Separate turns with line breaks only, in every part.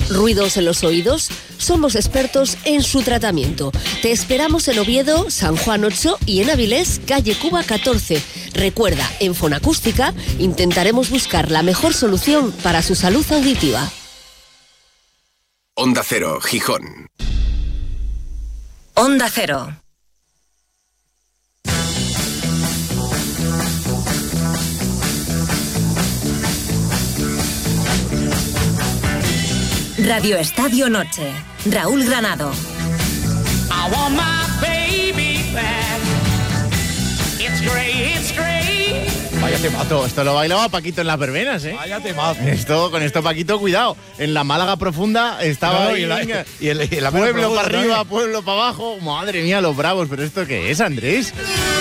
¿Ruidos en los oídos? Somos expertos en su tratamiento. Te esperamos en Oviedo, San Juan 8 y en Avilés, calle Cuba 14. Recuerda, en Fonacústica intentaremos buscar la mejor solución para su salud auditiva.
Onda Cero, Gijón.
Onda Cero. Radio Estadio Noche. Raúl Granado.
I want my baby back. It's great, it's great.
Vaya temazo, esto lo bailaba Paquito en las verbenas, ¿eh?
Vaya temazo.
Con esto Paquito, cuidado. En la Málaga profunda estaba
y la
pueblo para arriba, pueblo para abajo. Madre mía, los bravos. ¿Pero esto qué es, Andrés?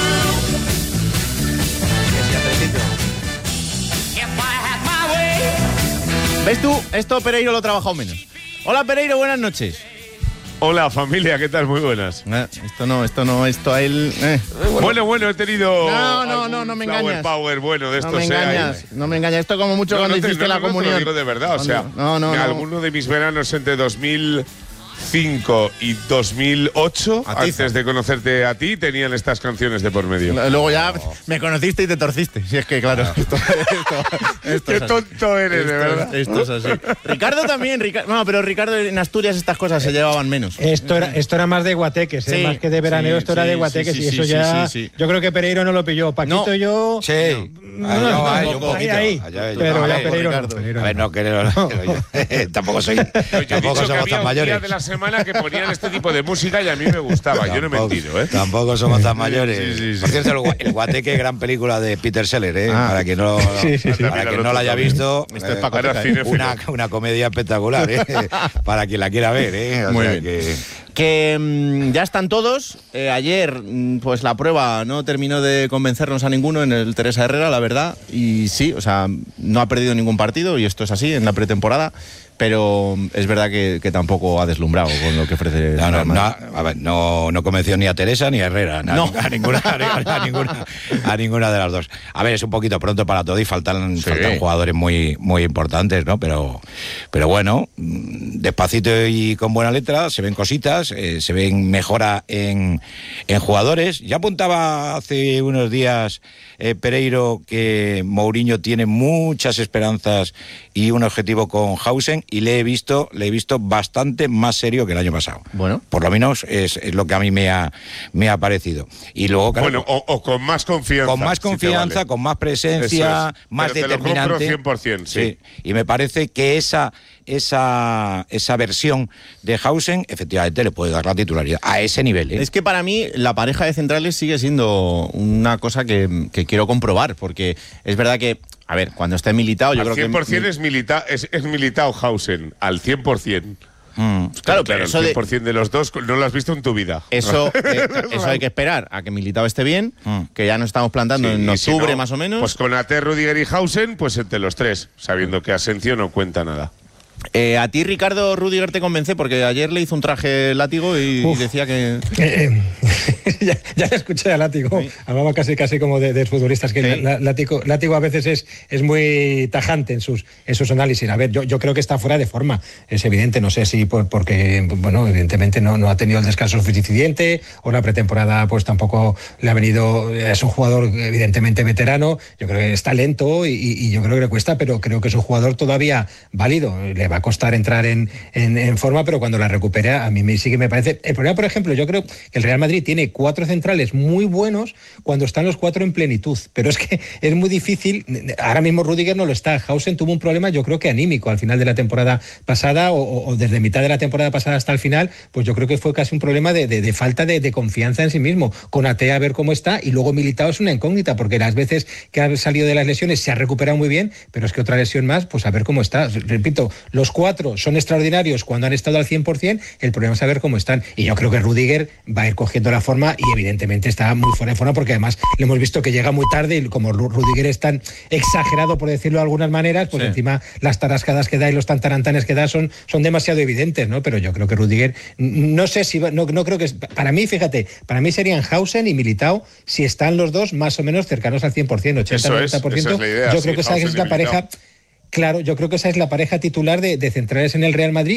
¿Ves tú? Esto Pereiro lo ha trabajado menos. Hola, Pereiro, buenas noches.
Hola, familia, ¿qué tal? Muy buenas.
Esto a él...
Bueno, he tenido...
No me engañas.
Power bueno de estos.
No me engañas. Esto como mucho cuando hiciste la comunión.
Te lo digo de verdad, o sea, alguno de mis veranos entre 2005 y 2008, antes de conocerte a ti, tenían estas canciones de por medio.
Luego ya me conociste y te torciste. Si es que, claro, esto
qué tonto eres, de verdad.
Esto es así. Ricardo también. No, pero Ricardo, en Asturias estas cosas se llevaban menos.
Esto era más de guateques, más que de veraneo. Esto era de guateques y eso ya... Yo creo que Pereiro no lo pilló. Paquito y yo...
Sí.
Ahí. Pero ya Pereiro no.
A ver, no queremos... Tampoco somos tan mayores.
De la semana que ponían este tipo de música y a mí me gustaba. Yo no he mentido, ¿eh?
Tampoco somos tan mayores. Por cierto, el Guateque, gran película de Peter Sellers, ¿eh? Para quien no la haya visto,
esto es para
una comedia espectacular, ¿eh? Para quien la quiera ver, ¿eh?
Muy bien. Que ya están todos. Ayer, pues la prueba no terminó de convencernos a ninguno en el Teresa Herrera, la verdad. Y sí, o sea, no ha perdido ningún partido y esto es así en la pretemporada. Pero es verdad que tampoco ha deslumbrado con lo que ofrece.
No convenció ni a Teresa ni a Herrera. A ninguna de las dos. A ver, es un poquito pronto para todo y faltan jugadores muy, muy importantes, ¿no? Pero bueno, despacito y con buena letra, se ven cositas, se ven mejora en jugadores. Ya apuntaba hace unos días Pereiro que Mourinho tiene muchas esperanzas y un objetivo con Hausen, y le he visto bastante más serio que el año pasado.
Bueno,
por lo menos es lo que a mí me ha parecido. Y luego, claro,
o con más confianza.
Con más confianza, vale. Con más presencia, más determinante.
Te lo compro 100%, sí.
Y me parece que esa versión de Hausen efectivamente le puede dar la titularidad a ese nivel, ¿eh?
Es que para mí la pareja de centrales sigue siendo una cosa que quiero comprobar, porque es verdad que, a ver, cuando esté Militao, yo creo que...
Al 100% es Militao Hausen, al 100%.
Claro, pero
eso el 100% de los dos no lo has visto en tu vida.
Eso hay que esperar a que Militao esté bien, que ya nos estamos plantando en octubre, si no, más o menos.
Pues con Ate, Rudiger y Hausen, pues entre los tres, sabiendo que Asensio no cuenta nada.
A ti, Ricardo, Rudiger te convence, porque ayer le hizo un traje Látigo y decía que...
ya le escuché a Látigo, sí. Hablaba casi como de futbolistas, que sí. Látigo a veces es muy tajante en sus análisis. A ver, yo creo que está fuera de forma, es evidente, no sé si porque, bueno, evidentemente no ha tenido el descanso suficiente, o la pretemporada pues tampoco le ha venido, es un jugador evidentemente veterano, yo creo que está lento y yo creo que le cuesta, pero creo que es un jugador todavía válido, le va a costar entrar en forma, pero cuando la recupere a mí sí que me parece... El problema, por ejemplo, yo creo que el Real Madrid tiene 4 centrales muy buenos cuando están los 4 en plenitud, pero es que es muy difícil. Ahora mismo Rudiger no lo está. Hausen tuvo un problema, yo creo que anímico al final de la temporada pasada, o desde mitad de la temporada pasada hasta el final, pues yo creo que fue casi un problema de falta de confianza en sí mismo. Con Ate a ver cómo está, y luego Militao es una incógnita, porque las veces que ha salido de las lesiones se ha recuperado muy bien, pero es que otra lesión más, pues a ver cómo está. Repito, los 4 son extraordinarios cuando han estado al 100%, el problema es saber cómo están, y yo creo que Rudiger va a ir cogiendo la forma, y evidentemente está muy fuera de forma, porque además le hemos visto que llega muy tarde, y como Rudiger es tan exagerado, por decirlo de algunas maneras, pues encima las tarascadas que da y los tantarantanes que da son demasiado evidentes, ¿no? Pero yo creo que Rudiger, no sé si no creo que... Para mí, fíjate, para mí serían Hausen y Militao si están los dos más o menos cercanos al 100%, 80-90%.
Esa es la idea,
yo creo que esa es la pareja... Claro, yo creo que esa es la pareja titular de centrales en el Real Madrid.